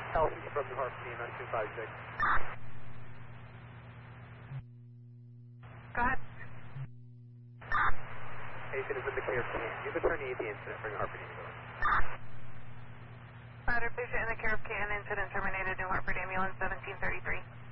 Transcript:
Elsie from New Hartford EMS 256. Go ahead. Patient is in the care of Can. You've attorney the incident for New Hartford ambulance. Patient in the care of Can, incident terminated, New Hartford ambulance 1733.